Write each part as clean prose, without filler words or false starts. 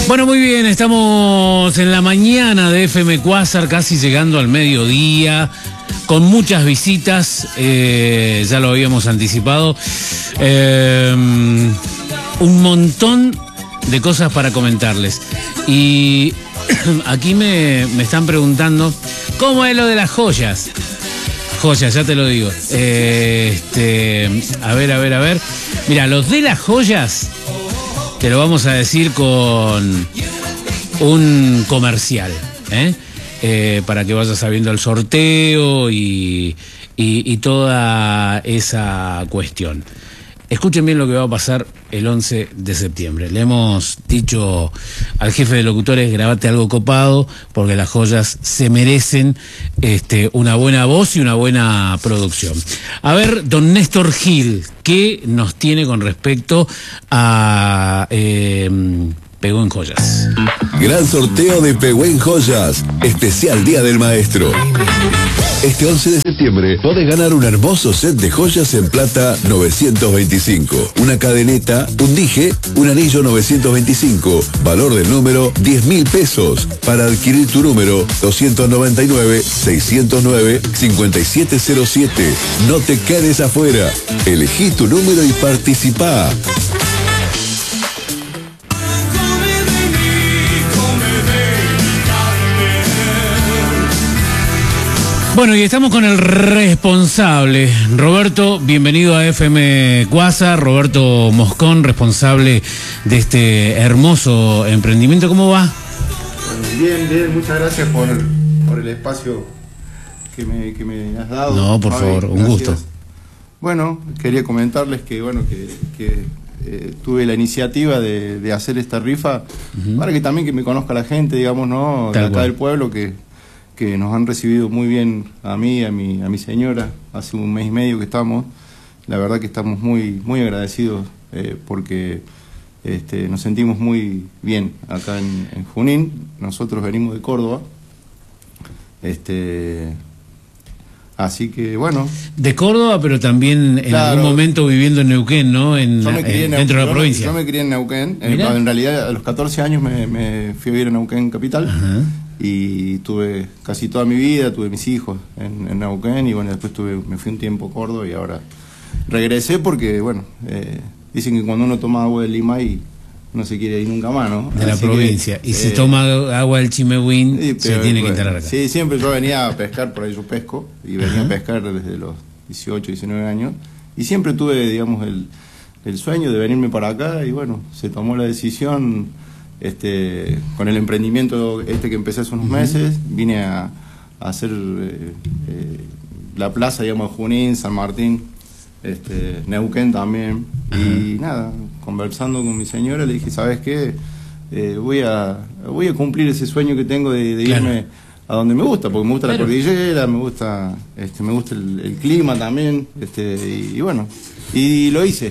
Bueno, muy bien, estamos en la mañana de FM Quasar, casi llegando al mediodía, con muchas visitas, ya lo habíamos anticipado, un montón de cosas para comentarles. Y aquí me están preguntando, ¿cómo es lo de las joyas? Joyas, ya te lo digo. A ver. Mira, los de las joyas, te lo vamos a decir con un comercial, para que vayas sabiendo el sorteo y toda esa cuestión. Escuchen bien lo que va a pasar el 11 de septiembre. Le hemos dicho al jefe de locutores, grabate algo copado, porque las joyas se merecen una buena voz y una buena producción. A ver, don Néstor Gil, ¿qué nos tiene con respecto a Pegó en Joyas? Gran sorteo de Pegó en Joyas, especial Día del Maestro. Este 11 de septiembre podés ganar un hermoso set de joyas en plata 925, una cadeneta, un dije, un anillo 925, valor del número 10.000 pesos. Para adquirir tu número 299-609-5707. No te quedes afuera. Elegí tu número y participá. Bueno, y estamos con el responsable, Roberto, bienvenido a FM Quasar, Roberto Moscón, responsable de este hermoso emprendimiento. ¿Cómo va? Bien, muchas gracias por el espacio que me has dado. No, por favor, un gusto. Bueno, quería comentarles que tuve la iniciativa de hacer esta rifa, para que también que me conozca la gente, digamos, ¿no? De acá del pueblo, que nos han recibido muy bien a mí, a mi señora, hace un mes y medio que estamos. La verdad que estamos muy agradecidos, porque nos sentimos muy bien acá en Junín. Nosotros venimos de Córdoba, así que bueno. De Córdoba, pero también en algún momento viviendo en Neuquén, ¿no? Dentro de la provincia. Yo me crié en Neuquén. En realidad, a los 14 años me fui a vivir en Neuquén capital. Ajá. Y tuve casi toda mi vida, tuve mis hijos en Neuquén, y bueno, después me fui un tiempo a Córdoba y ahora regresé porque, bueno, dicen que cuando uno toma agua de Lima y no se quiere ir nunca más, ¿no? De la provincia. Y si toma agua del Chimehuín, se tiene que instalar acá. Sí, siempre yo venía a pescar, por ahí yo pesco, y venía a pescar desde los 18, 19 años, y siempre tuve, digamos, el sueño de venirme para acá, y bueno, se tomó la decisión. Con el emprendimiento que empecé hace unos meses, vine a hacer la plaza, digamos, Junín, San Martín, Neuquén también. Y nada, conversando con mi señora, le dije, ¿sabes qué? Voy a cumplir ese sueño que tengo de irme a donde me gusta, porque me gusta la cordillera, me gusta el clima también, y bueno, y lo hice.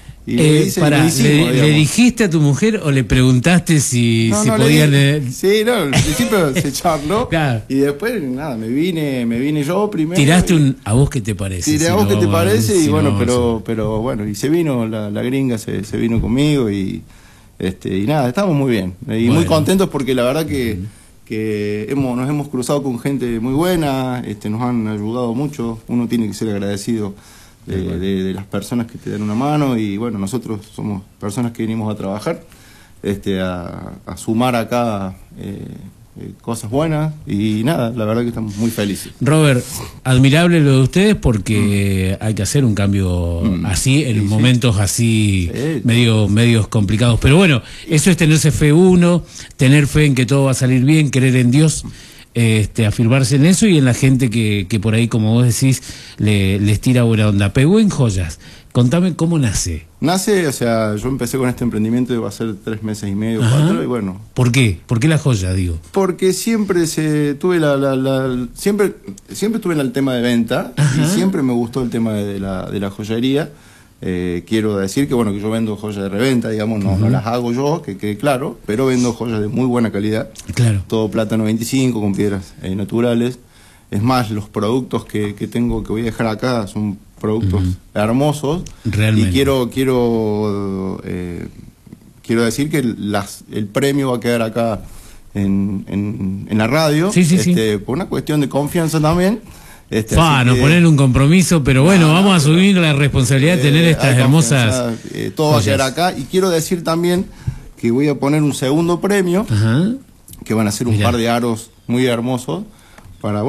¿Le dijiste a tu mujer o le preguntaste si podían...? Sí, no, al principio se charló, claro. Y después, nada, me vine yo primero. Tiraste ¿a vos qué te parece? Tiré a vos qué te parece, y bueno, pero bueno, y se vino, la gringa se vino conmigo, y nada, estamos muy bien, y muy contentos porque la verdad que nos hemos cruzado con gente muy buena, nos han ayudado mucho, uno tiene que ser agradecido de las personas que te dan una mano, y bueno, nosotros somos personas que venimos a trabajar, a sumar acá cosas buenas, y nada, la verdad que estamos muy felices. Robert, admirable lo de ustedes, porque hay que hacer un cambio así, en momentos así medios complicados, pero bueno, eso es tenerse fe uno, tener fe en que todo va a salir bien, creer en Dios, afirmarse en eso y en la gente que por ahí, como vos decís, les tira buena onda. Pegó en Joyas, contame cómo nace. Nace, o sea, yo empecé con este emprendimiento, va a ser 3 meses y medio, 4, y bueno. ¿Por qué? ¿Por qué la joya, digo? Porque siempre tuve siempre tuve el tema de venta. Ajá. Y siempre me gustó el tema de la joyería. Quiero decir que bueno, que yo vendo joyas de reventa, digamos, no las hago yo, que quede claro, pero vendo joyas de muy buena calidad. Claro. Todo plata 95 con piedras naturales. Es más, los productos que tengo, que voy a dejar acá, son productos hermosos. Realmente. Y quiero quiero decir que el premio va a quedar acá en la radio, Sí. por una cuestión de confianza también. Nos ponen un compromiso, pero bueno, vamos a asumir la responsabilidad de tener estas hermosas todo va a quedar acá. Y quiero decir también que voy a poner un segundo premio, que van a ser un par de aros muy hermosos para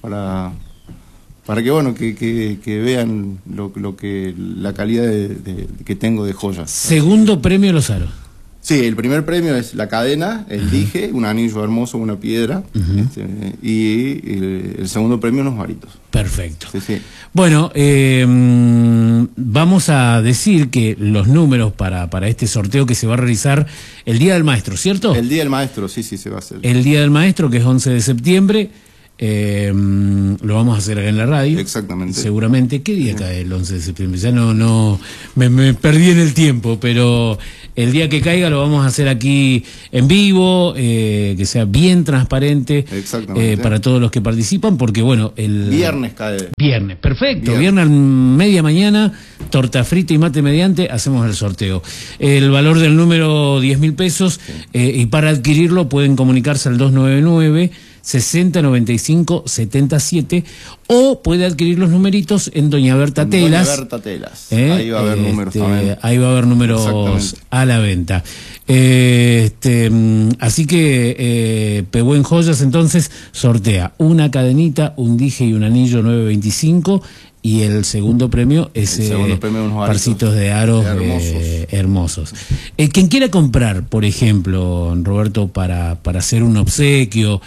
que vean la calidad que tengo de joyas. Segundo premio los aros. Sí, el primer premio es la cadena, el dije, un anillo hermoso, una piedra, y el segundo premio unos aritos. Perfecto. Sí. Bueno, vamos a decir que los números para este sorteo que se va a realizar el Día del Maestro, ¿cierto? El Día del Maestro, sí, se va a hacer. El Día del Maestro, que es 11 de septiembre, lo vamos a hacer acá en la radio. Exactamente. Seguramente. ¿Qué día cae el 11 de septiembre? Ya me perdí en el tiempo, pero el día que caiga lo vamos a hacer aquí en vivo, que sea bien transparente. Exactamente. Para todos los que participan, porque bueno, el viernes cae. Viernes, perfecto. Viernes a media mañana, torta frita y mate mediante, hacemos el sorteo. El valor del número 10.000 pesos, y para adquirirlo pueden comunicarse al 299 6095 77, o puede adquirir los numeritos en Doña Berta Telas. Doña Berta Telas. Ahí va a haber números también. Ahí va a haber números a la venta. Así que Pehuen Joyas entonces sortea una cadenita, un dije y un anillo 925. Y el segundo premio es unos parcitos de aros hermosos. Quien quiera comprar, por ejemplo, Roberto, para hacer un obsequio,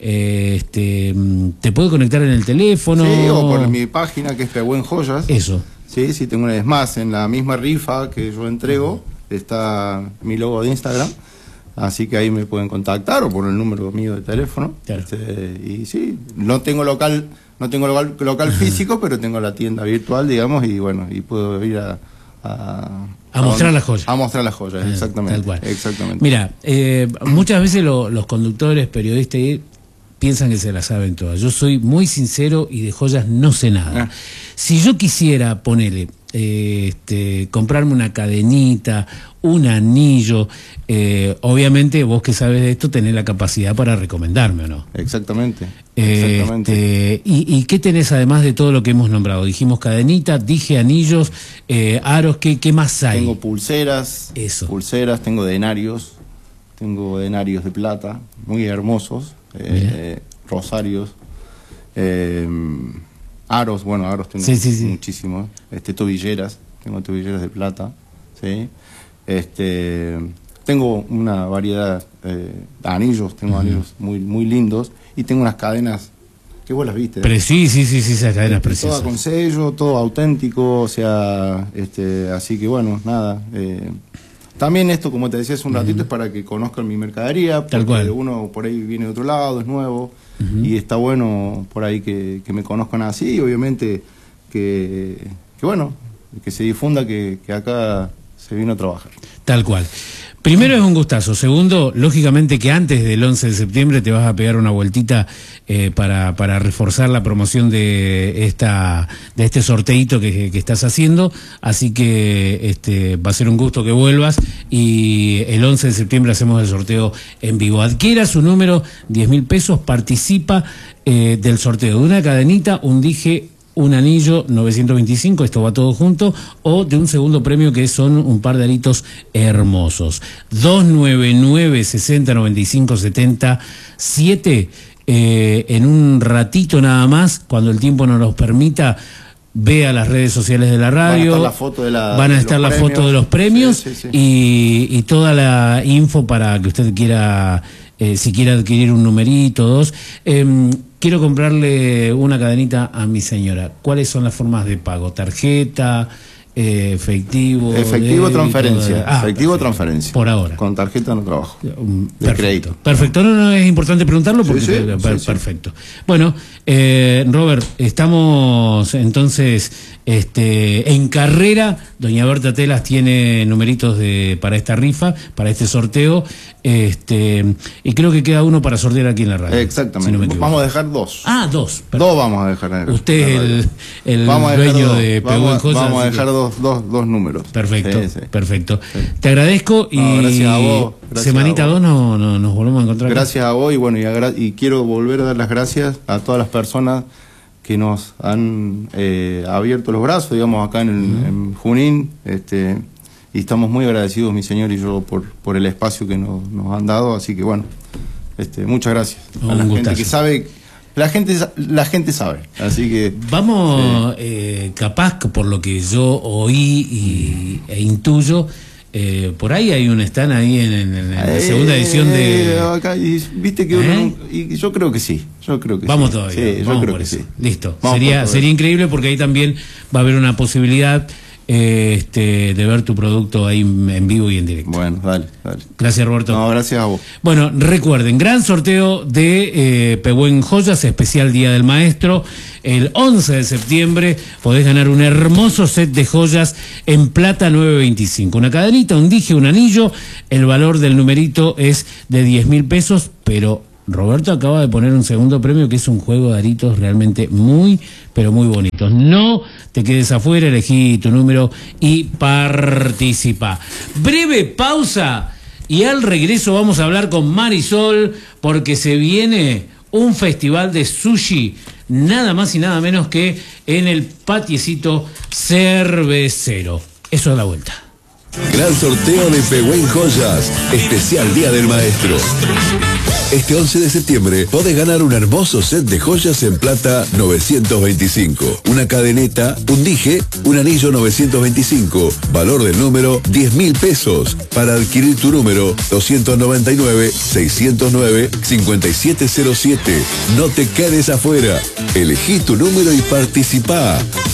¿te puedo conectar en el teléfono? Sí, o por mi página, que es Pehuen Joyas. Eso. Sí, tengo una vez más. En la misma rifa que yo entrego está mi logo de Instagram. Así que ahí me pueden contactar o por el número mío de teléfono. Claro. Y sí, no tengo local físico, pero tengo la tienda virtual, digamos, y bueno, y puedo ir a mostrar las joyas. A mostrar las joyas, exactamente. Tal cual. Exactamente. Mira, muchas veces los conductores, periodistas piensan que se las saben todas. Yo soy muy sincero y de joyas no sé nada. Si yo quisiera ponerle, comprarme una cadenita, un anillo, obviamente vos que sabes de esto tenés la capacidad para recomendarme, ¿o no? Exactamente. ¿Y qué tenés además de todo lo que hemos nombrado? Dijimos cadenita, dije anillos, aros, ¿qué más hay? Tengo pulseras. Eso. Pulseras, tengo denarios de plata, muy hermosos, rosarios, aros tengo muchísimos, tobilleras, tengo tobilleras de plata, ¿sí? Tengo una variedad de anillos, tengo anillos muy lindos, y tengo unas cadenas que vos las viste. Pero sí, esas cadenas preciosas. Todo con sello, todo auténtico, o sea, así que bueno, nada. También esto, como te decía hace un ratito, es para que conozcan mi mercadería, porque tal cual. Uno por ahí viene de otro lado, es nuevo, y está bueno por ahí que me conozcan así, y obviamente que se difunda que acá se vino a trabajar. Tal cual. Primero es un gustazo. Segundo, lógicamente que antes del 11 de septiembre te vas a pegar una vueltita para reforzar la promoción de este sorteito que estás haciendo. Así que va a ser un gusto que vuelvas, y el 11 de septiembre hacemos el sorteo en vivo. Adquiera su número, 10.000 pesos, participa del sorteo de una cadenita, un dije, un anillo 925, esto va todo junto, o de un segundo premio que son un par de aritos hermosos. 299 60 95 77. En un ratito nada más, cuando el tiempo nos los permita, vea las redes sociales de la radio. Van a estar la foto de los premios, sí. Y toda la info para que usted quiera, si quiere adquirir un numerito, dos. Quiero comprarle una cadenita a mi señora. ¿Cuáles son las formas de pago? ¿Tarjeta? Efectivo, transferencia. Transferencia. Por ahora. Con tarjeta no trabajo. Perfecto. Crédito. Perfecto. No es importante preguntarlo porque Sí. Perfecto. Bueno, Robert, estamos entonces en carrera. Doña Berta Telas tiene numeritos para esta rifa, para este sorteo, y creo que queda uno para sortear aquí en la radio. Exactamente. Si no me vamos a dejar dos. Dos. Dos vamos a dejar. Usted es el dueño de Pehuen Joyas. Vamos a dejar dos dos números. Perfecto, Sí, sí. perfecto. Sí. Te agradezco y No, gracias a vos. semanita 2 nos volvemos a encontrar. Gracias a vos y bueno, y quiero volver a dar las gracias a todas las personas que nos han abierto los brazos, digamos, acá en Junín, y estamos muy agradecidos, mi señor y yo, por el espacio que nos han dado, así que bueno, muchas gracias a la gente que sabe, la gente sabe, así que vamos, capaz que por lo que yo oí e intuyo, por ahí hay un stand ahí en la segunda edición de acá, y viste que uno, y yo creo que sí, vamos sí. todavía, Sí, vamos yo creo por que eso. sí. Listo, Vamos sería increíble porque ahí también va a haber una posibilidad de ver tu producto ahí en vivo y en directo. Bueno, dale. Gracias, Roberto. No, gracias a vos. Bueno, recuerden, gran sorteo de Pehuen Joyas, especial Día del Maestro. El 11 de septiembre podés ganar un hermoso set de joyas en plata 925. Una cadenita, un dije, un anillo. El valor del numerito es de 10.000 pesos, pero Roberto acaba de poner un segundo premio que es un juego de aritos realmente muy, pero muy bonitos. No te quedes afuera, elegí tu número y participa. Breve pausa y al regreso vamos a hablar con Marisol porque se viene un festival de sushi, nada más y nada menos que en el Patiecito Cervecero. Eso es la vuelta. Gran sorteo de Pehuen Joyas, especial Día del Maestro. Este 11 de septiembre podés ganar un hermoso set de joyas en plata 925, una cadeneta, un dije, un anillo 925, valor del número 10.000 pesos. Para adquirir tu número 299-609-5707. No te quedes afuera. Elegí tu número y participá.